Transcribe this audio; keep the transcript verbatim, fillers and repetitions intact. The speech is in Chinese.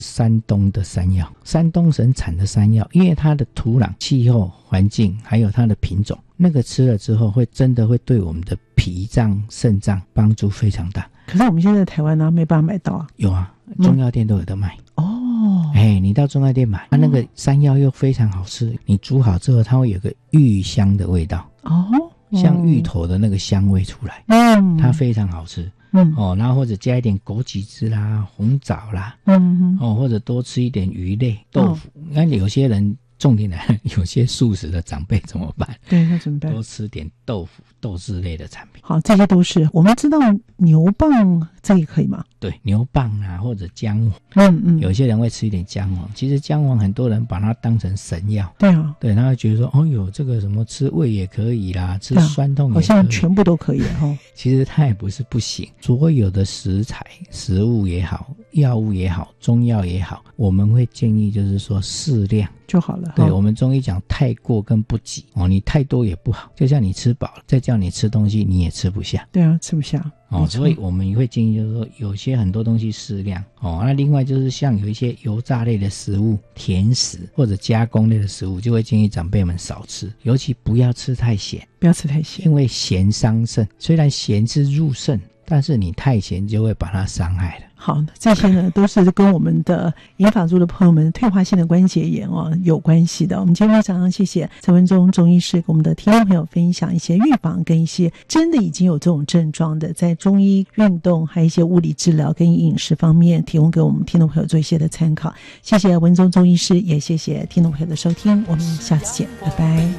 山东的山药，山东省产的山药，因为它的土壤、气候、环境还有它的品种，那个吃了之后会真的会对我们的脾脏、肾脏帮助非常大。 可是我们现在台湾呢、啊、没办法买到啊。 有啊，中药店都有得卖。 哦、 嗯，哎，你到中药店买，它那个山药又非常好吃，你煮好之后它会有个芋香的味道。 哦， 像芋头的那个香味出来， 嗯， 它非常好吃。嗯，哦，然后或者加一点枸杞子啦、红枣啦，嗯，哦，或者多吃一点鱼类、豆腐。那、哦、有些人重点来，有些素食的长辈怎么办？ 对，那怎么办？ 多吃点豆腐、豆制类的产品。 好，这些都是我们知道牛蒡，这也可以吗？ 对，牛蒡啊，或者姜黄， 嗯嗯， 有些人会吃一点姜黄。其实姜黄很多人把它当成神药， 对啊， 对，他会觉得说，哦有这个什么吃胃也可以啦，吃酸痛也可以， 好像全部都可以哈、哦。 其实它也不是不行，所有的食材、食物也好，药物也好，中药也好，我们会建议就是说适量就好了。 对，我们中医讲太过跟不及哦，你太多也不好，就像你吃饱了，再叫你吃东西，你也吃不下。 对啊，吃不下。 哦，所以我们会建议就是说，有些很多东西适量哦。那另外就是像有一些油炸类的食物、甜食或者加工类的食物，就会建议长辈们少吃，尤其不要吃太咸， 不要吃太咸， 因为咸伤肾。虽然咸是入肾，但是你太咸就会把它伤害了。 好，这些呢都是跟我们的银发族的朋友们退化性的关节炎哦有关系的。我们今天非常谢谢陈文宗中医师跟我们的听众朋友分享一些预防跟一些真的已经有这种症状的，在中医运动还有一些物理治疗跟饮食方面提供给我们听众朋友做一些的参考。谢谢文宗中医师，也谢谢听众朋友的收听，我们下次见，拜拜。